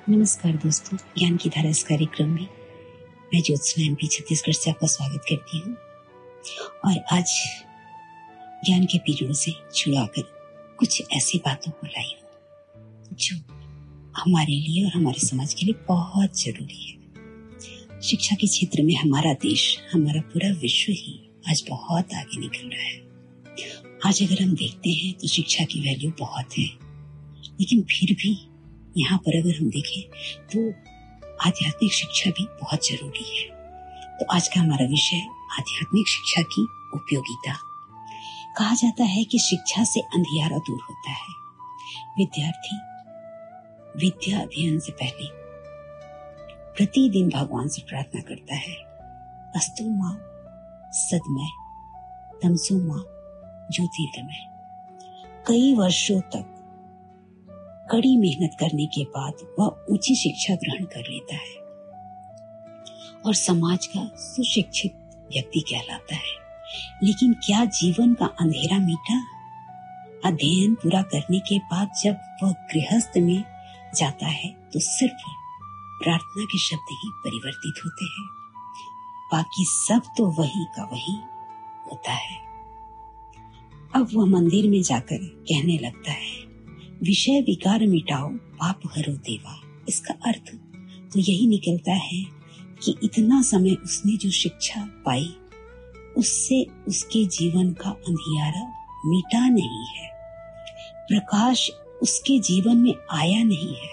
नमस्कार दोस्तों, ज्ञान की धारा इस कार्यक्रम में मैं ज्योत्सना एमपी छत्तीसगढ़ से आपका स्वागत करती हूँ। और आज ज्ञान के पीरियड से छुड़ाकर कुछ ऐसी बातों को लाई हूँ जो हमारे लिए और हमारे समाज के लिए बहुत जरूरी है। शिक्षा के क्षेत्र में हमारा देश, हमारा पूरा विश्व ही आज बहुत आगे निकल रहा है। आज अगर हम देखते हैं तो शिक्षा की वैल्यू बहुत है, लेकिन फिर भी यहाँ पर अगर हम देखें तो आध्यात्मिक शिक्षा भी बहुत जरूरी है। तो आज का हमारा विषय आध्यात्मिक शिक्षा की उपयोगिता। कहा जाता है कि शिक्षा से अंधियारा दूर होता है। विद्यार्थी विद्या अध्ययन से पहले प्रतिदिन भगवान से प्रार्थना करता है, अस्तु मां सद्मय तमसो मां ज्योतिर्गमय। कई वर्षों तक कड़ी मेहनत करने के बाद वह ऊंची शिक्षा ग्रहण कर लेता है और समाज का सुशिक्षित व्यक्ति कहलाता है। लेकिन क्या जीवन का अंधेरा मिटा? अध्ययन पूरा करने के बाद जब वह गृहस्थ में जाता है तो सिर्फ प्रार्थना के शब्द ही परिवर्तित होते हैं, बाकी सब तो वही का वही होता है। अब वह मंदिर में जाकर कहने लगता है, विषय विकार मिटाओ पाप हरो देवा। इसका अर्थ तो यही निकलता है कि इतना समय उसने जो शिक्षा पाई उससे उसके जीवन का अंधियारा मिटा नहीं है, प्रकाश उसके जीवन में आया नहीं है।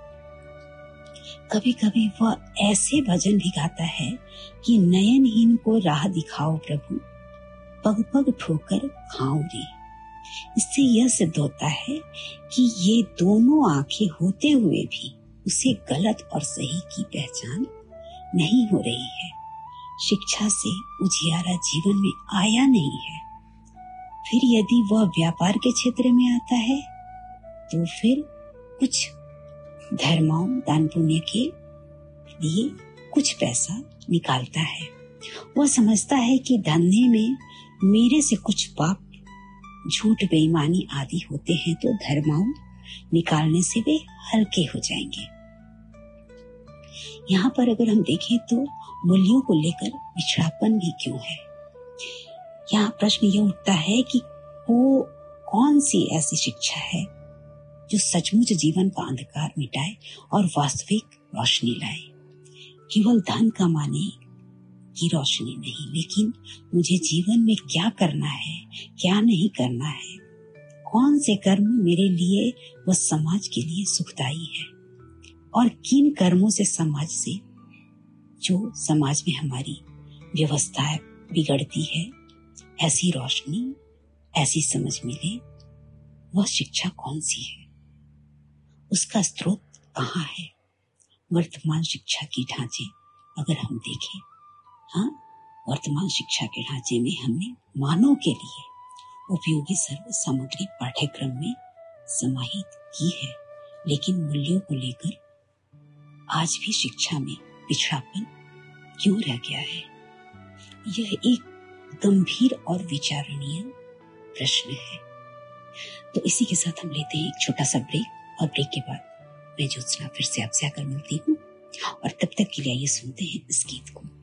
कभी कभी वह ऐसे भजन भी गाता है कि नयनहीन को राह दिखाओ प्रभु, पग पग ठोकर खाओ रे। इससे यह सिद्ध होता है कि ये दोनों आंखें होते हुए भी उसे गलत और सही की पहचान नहीं हो रही है। शिक्षा से उजियारा जीवन में आया नहीं है। फिर यदि वह व्यापार के क्षेत्र में आता है तो फिर कुछ धर्माओं दान पुण्य के लिए कुछ पैसा निकालता है। वह समझता है कि धंधे में मेरे से कुछ पाप, झूठ, बेईमानी आदि होते हैं तो धर्माओं निकालने से वे हल्के हो जाएंगे। यहाँ पर अगर हम देखें तो मूल्यों को लेकर पिछड़ापन भी क्यों है? यहाँ प्रश्न ये उठता है कि वो कौन सी ऐसी शिक्षा है जो सचमुच जीवन का अंधकार मिटाए और वास्तविक रोशनी लाए। केवल धन कमाने की रोशनी नहीं, लेकिन मुझे जीवन में क्या करना है, क्या नहीं करना है, कौन से कर्म मेरे लिए व समाज के लिए सुखदायी है और किन कर्मों से समाज से जो समाज में हमारी व्यवस्था बिगड़ती है, ऐसी रोशनी, ऐसी समझ मिले। वह शिक्षा कौन सी है, उसका स्रोत कहाँ है? वर्तमान शिक्षा की ढांचे अगर हम देखें, हाँ, वर्तमान शिक्षा के ढांचे में हमने मानव के लिए उपयोगी सर्व सामग्री पाठ्यक्रम में समाहित की है, लेकिन मूल्यों को लेकर आज भी शिक्षा में पिछड़ापन क्यों रह गया है? यह एक गंभीर और विचारणीय प्रश्न है। तो इसी के साथ हम लेते हैं एक छोटा सा ब्रेक, और ब्रेक के बाद मैं ज्योत्सना फिर से आपसे आकर मिलती हूँ, और तब तक के लिए आइए सुनते हैं इस गीत को।